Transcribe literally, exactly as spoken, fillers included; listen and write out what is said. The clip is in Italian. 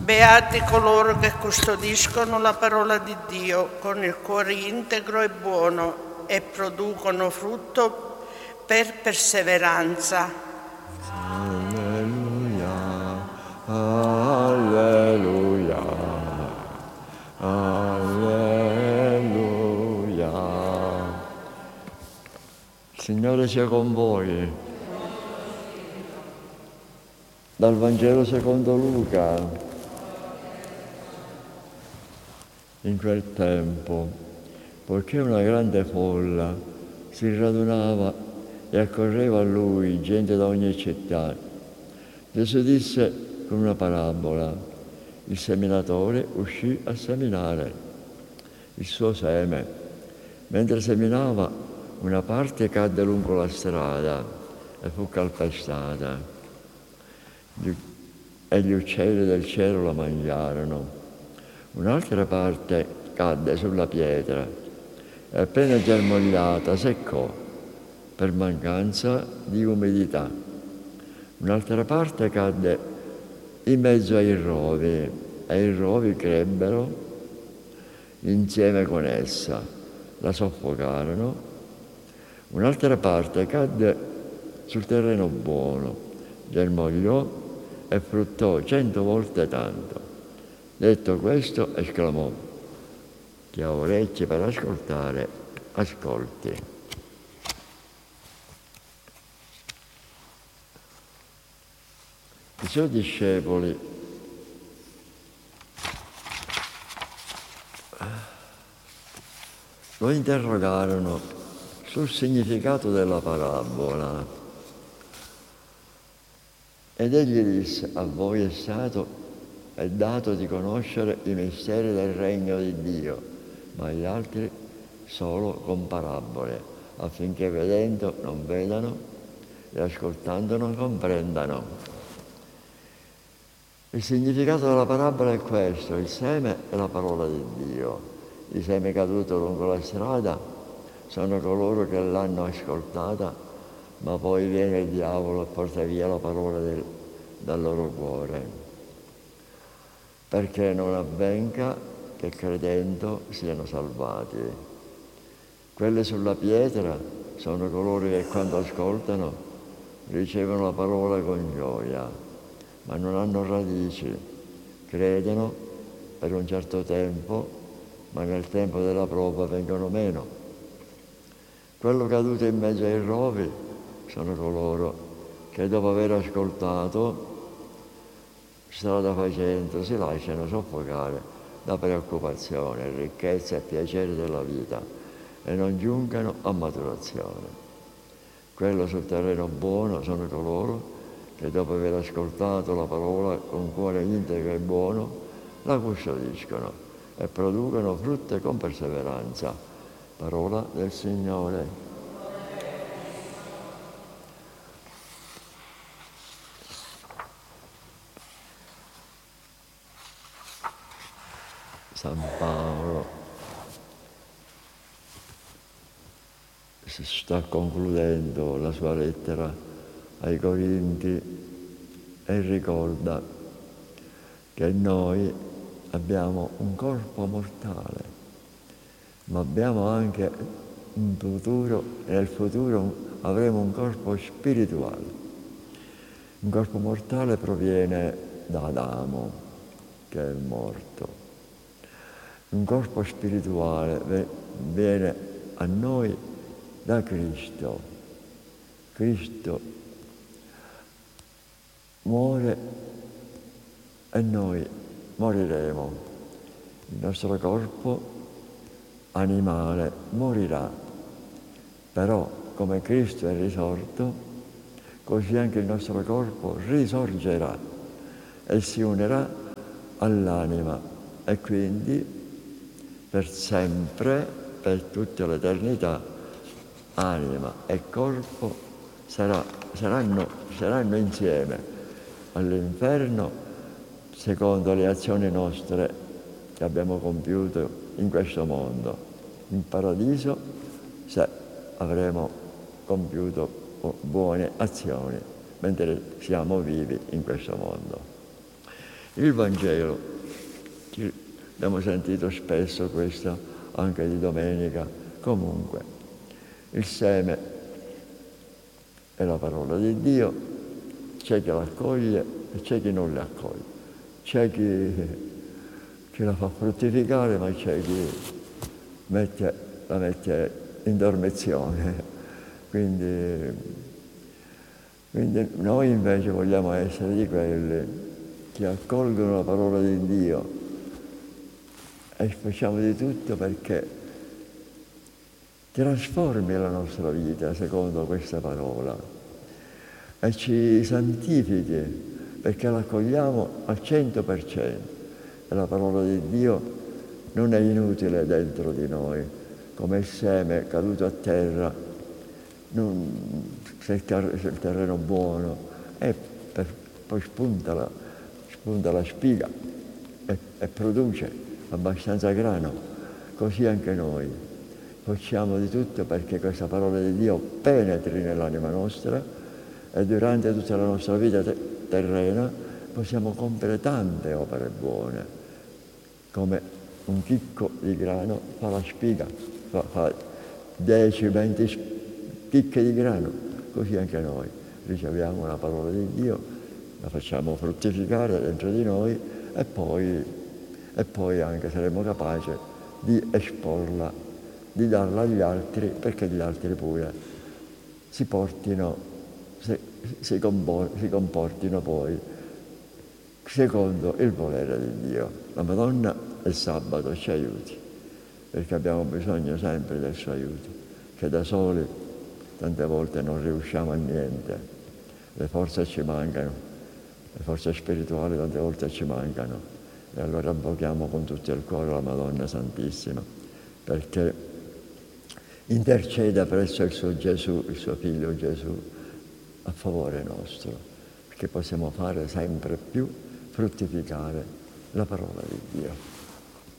Beati coloro che custodiscono la parola di Dio con il cuore integro e buono e producono frutto per perseveranza. Alleluia, alleluia, alleluia. Il Signore sia con voi. Dal Vangelo secondo Luca. In quel tempo, poiché una grande folla si radunava e accorreva a lui, gente da ogni città, Gesù disse con una parabola: il seminatore uscì a seminare il suo seme. Mentre seminava, una parte cadde lungo la strada e fu calpestata, e gli uccelli del cielo la mangiarono. Un'altra parte cadde sulla pietra e appena germogliata seccò per mancanza di umidità. Un'altra parte cadde in mezzo ai rovi e i rovi crebbero insieme con essa, la soffocarono. Un'altra parte cadde sul terreno buono, germogliò e fruttò cento volte tanto. Detto questo, esclamò: chi ha orecchie per ascoltare, ascolti. I suoi discepoli lo interrogarono sul significato della parabola ed egli disse: a voi è stato è dato di conoscere i misteri del regno di Dio, ma agli altri solo con parabole, affinché vedendo non vedano e ascoltando non comprendano. Il significato della parabola è questo: il seme è la parola di Dio. I semi caduti lungo la strada sono coloro che l'hanno ascoltata, ma poi viene il diavolo e porta via la parola del, dal loro cuore, perché non avvenga che credendo siano salvati. Quelle sulla pietra sono coloro che quando ascoltano ricevono la parola con gioia, ma non hanno radici, credono per un certo tempo, ma nel tempo della prova vengono meno. Quello caduto in mezzo ai rovi sono coloro che dopo aver ascoltato, strada facendo, si lasciano soffocare da preoccupazione, ricchezza e piacere della vita e non giungano a maturazione. Quello sul terreno buono sono coloro che dopo aver ascoltato la parola con cuore integro e buono la custodiscono e producono frutto con perseveranza. Parola del Signore. San Paolo si sta concludendo la sua lettera ai Corinti e ricorda che noi abbiamo un corpo mortale, ma abbiamo anche un futuro, e nel futuro avremo un corpo spirituale. Un corpo mortale proviene da Adamo, che è morto. Un corpo spirituale viene a noi da Cristo. Cristo muore e noi moriremo. Il nostro corpo animale morirà, però come Cristo è risorto, così anche il nostro corpo risorgerà e si unirà all'anima e quindi per sempre, per tutta l'eternità, anima e corpo sarà, saranno, saranno insieme all'inferno secondo le azioni nostre che abbiamo compiuto in questo mondo. In paradiso se avremo compiuto buone azioni mentre siamo vivi in questo mondo. Il Vangelo, abbiamo sentito spesso questo anche di domenica, comunque il seme è la parola di Dio, c'è chi l'accoglie e c'è chi non la accoglie, c'è chi, chi la fa fruttificare, ma c'è chi mette, la mette in dormizione. Quindi, quindi noi invece vogliamo essere di quelli che accolgono la parola di Dio e facciamo di tutto perché trasformi la nostra vita secondo questa parola e ci santifichi perché l'accogliamo al cento per cento e la parola di Dio non è inutile dentro di noi, come il seme caduto a terra, non, se, il ter- se il terreno è buono e per, poi spunta la, spunta la spiga e, e produce abbastanza grano, così anche noi facciamo di tutto perché questa parola di Dio penetri nell'anima nostra e durante tutta la nostra vita te- terrena possiamo compiere tante opere buone, come un chicco di grano fa la spiga, fa, fa dieci venti chicche di grano, così anche noi riceviamo la parola di Dio, la facciamo fruttificare dentro di noi e poi, e poi anche saremo capaci di esporla, di darla agli altri perché gli altri pure si portino, si, si, compor- si comportino poi secondo il volere di Dio. La Madonna il sabato ci aiuti, perché abbiamo bisogno sempre del suo aiuto, che da soli tante volte non riusciamo a niente, le forze ci mancano, le forze spirituali tante volte ci mancano e allora invochiamo con tutto il cuore la Madonna Santissima perché interceda presso il suo Gesù, il suo Figlio Gesù, a favore nostro, perché possiamo fare sempre più fruttificare la parola di Dio.